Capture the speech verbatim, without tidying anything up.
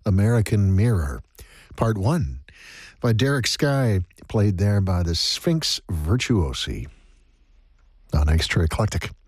American Mirror, Part one, by Derek Skye, played there by the Sphinx Virtuosi on Extra Eclectic.